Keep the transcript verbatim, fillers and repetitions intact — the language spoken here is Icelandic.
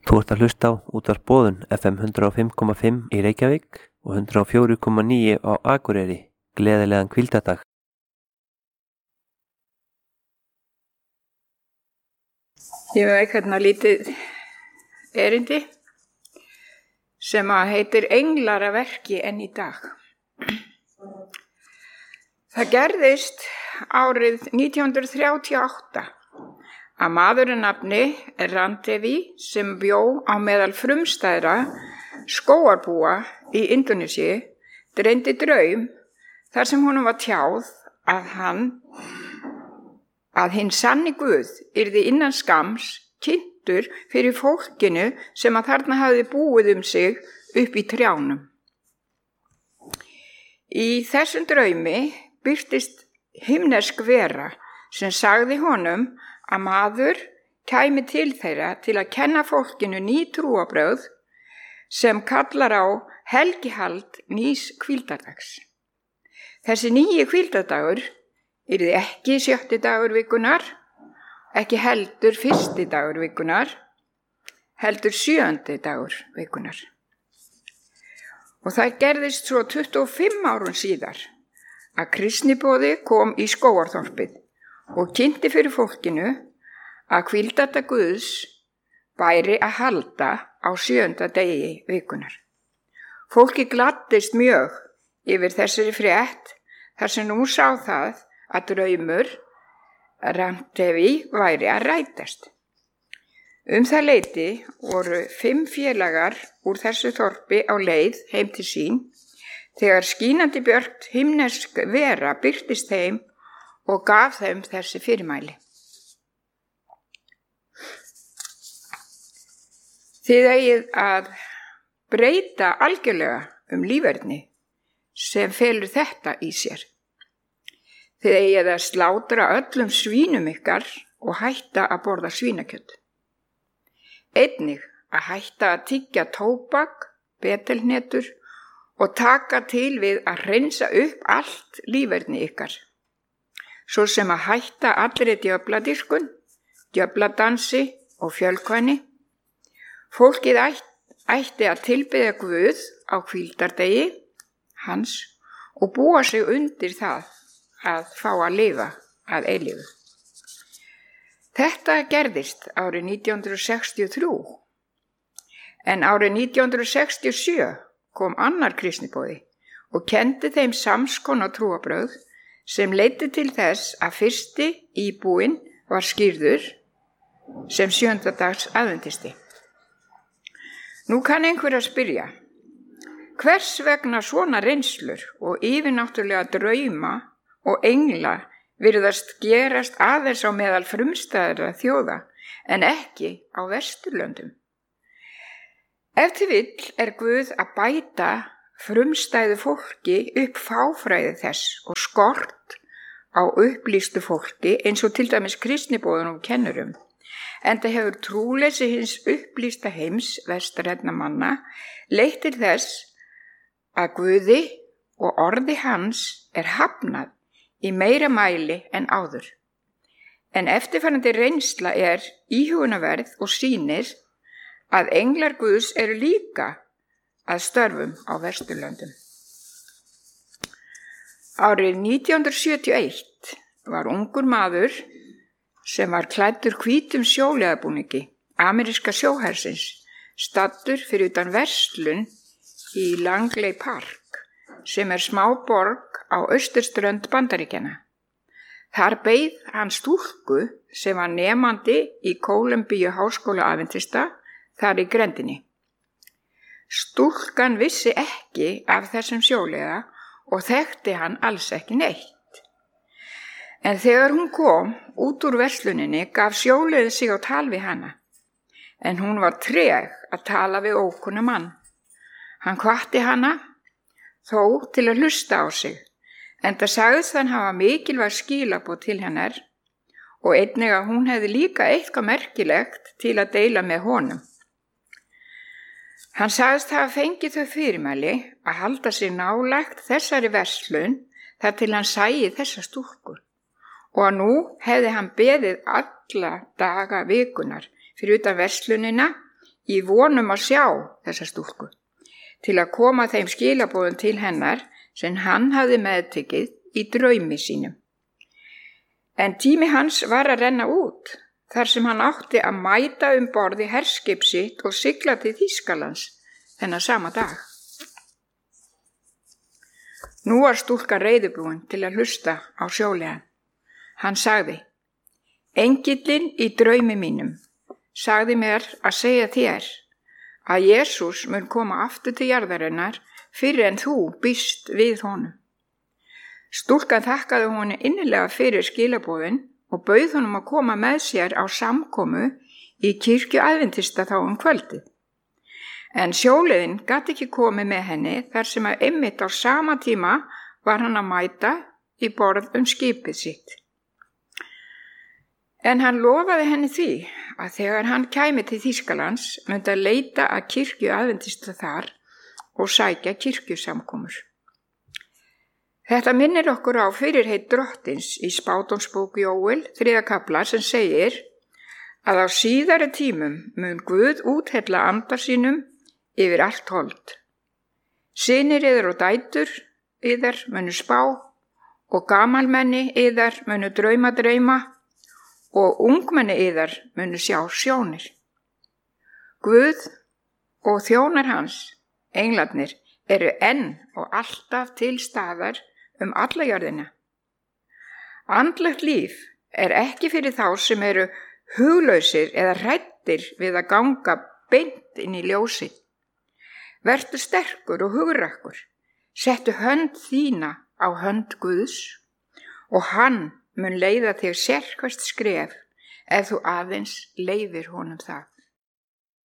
Þú ert að hlusta á Útvarp Boðun F M hundrað og fimm komma fimm í Reykjavík og hundrað og fjögur komma níu á Akureyri. Gleðilegan hvíldardag. Ég veit hérna lítið erindi sem að heitir Englar að verki enn í dag. Það gerðist árið nítján hundruð þrjátíu og átta að maðurinn nafni Randevi sem bjó á meðal frumstæðra skógarbúa í Indónesíu dreymdi draum þar sem honum var tjáð að hann að hinn sanni Guð yrði innan skams kynntur fyrir fólkinu sem að þarna hafði búið um sig upp í trjánum. Í þessum draumi birtist himnesk vera sem sagði honum að maður kæmi til þeirra til að kenna fólkinu ný trúarbrögð sem kallar á helgihald nýs hvíldardags. Þessi nýji hvíldardagur yrði ekki sjötti dagur vikunar, ekki heldur fyrsti dagur vikunar, heldur sjöundi dagur vikunar. Og það gerðist svo tuttugu og fimm árum síðar að kristniboði kom í Skógarþorpið og kynnti fyrir fólkinu að hvíldardag Guðs væri að halda á sjöunda degi vikunar. Fólki gladdist mjög yfir þessari frétt þar sem nú sá það að draumur Randevi væri að rætast. Um það leyti voru fimm félagar úr þessu þorpi á leið heim til sín þegar skínandi björt himnesk vera birtist þeim og gaf þeim þessi fyrirmæli. Þið eigið að breyta algjörlega um líferni sem felur þetta í sér. Þið eigið að slátra öllum svínum ykkar og hætta að borða svínakjöt. Einnig að hætta að tyggja tóbak, betelhnetur og taka til við að hreinsa upp allt líferni ykkar. Svo sem að hætta allri djöfladyrkun, djöfladansi og fjölkvæni. Fólkið ætt, ætti að tilbiðja Guð á hvíldardegi hans og búa sig undir það að fá að lifa að eilífu. Þetta gerðist árið nítján hundruð sextíu og þrjú, en árið nítján hundruð sextíu og sjö kom annar kristniboði og kenndi þeim sams konar trúarbrögð sem leiddi til þess að fyrsti íbúinn var skírður sem sjöunda dags aðventisti. Nú kann einhver að spyrja, hvers vegna svona reynslur og yfirnáttúrulega drauma og engla virðast gerast aðeins á meðal frumstæðra þjóða en ekki á Vesturlöndum? Ef til vill er Guð að bæta frumstæðu fólki upp fáfræði þess og skort á upplýstu fólki eins og til dæmis kristniboðunum kennurum. Enda hefur trúleysi hins upplýsta heims vestrænna manna leitt til þess að Guði og orði hans er hafnað í meira mæli en áður. En eftirfarandi reynsla er íhugunarverð og sýnir að englar Guðs eru líka að störfum á Vesturlöndum. Árið nítján hundruð sjötíu og eitt var ungur maður sem var klæddur hvítum sjóliðabúningi ameríska sjóhersins staddur fyrir utan verslun í Langley Park sem er smá borg á austurströnd Bandaríkjanna. Þar beið hann stúlku sem var nemandi í Kólumbíu háskóla aðventista þar í grendinni. Stúlkan vissi ekki af þessum sjóliða og þekkti hann alls ekki neitt. En þegar hún kom út úr versluninni gaf sjóliðið sig á tal við hana, en hún var treg að tala við ókunna mann. Hann hvatti hana þó til að hlusta á sig, enda sagðist hann hafa mikilvæg skilaboð til hennar og einnig að hún hefði líka eitthvað merkilegt til að deila með honum. Hann sagðist hafa fengið þau fyrirmæli að halda sig nálægt þessari verslun þar til hann sæi þessa stúlku. Og nú hefði hann beðið alla daga vikunar fyrir utan verslunina í vonum að sjá þessa stúlku, til að koma þeim skilaboðum til hennar sem hann hafði meðtekið í draumi sínum. En tími hans var að renna út, þar sem hann átti að mæta um borði herskip sitt og sigla til Þýskalands þennan sama dag. Nú var stúlkan reiðubúin til að hlusta á sjóliðan. Hann sagði: Engillinn í draumi mínum sagði mér að segja þér að Jesús mun koma aftur til jarðarinnar fyrir en þú býst við honum. Stúlkan þakkaði honum innilega fyrir skilaboðin og bauð honum að koma með sér á samkomu í kirkju aðventista þá um kvöldið. En sjóliðinn gat ekki komið með henni þar sem að einmitt á sama tíma var hann að mæta í borð um skipið sitt. En hann lofaði henni því að þegar hann kæmi til Þýskalands myndi að leita að kirkju aðventista þar og sækja kirkjusamkomur. Þetta minnir okkur á fyrirheit drottins í spádómsbók Jóel þriðja kafla sem segir að á síðari tímum mun Guð úthella anda sínum yfir allt hold. Synir yðar og dætur yðar munu spá og gamalmenni yðar munu drauma drauma og ungmenni yðar munu sjá sjónir. Guð og þjónar hans, englarnir, eru enn og alltaf til staðar um alla jörðina. Andlegt líf er ekki fyrir þá sem eru huglausir eða hræddir við að ganga beint inn í ljósið. Vertu sterkur og hugrakkur, settu hönd þína á hönd Guðs og hann mun leiða þig sérhvert skref ef þú aðeins leyfir honum það.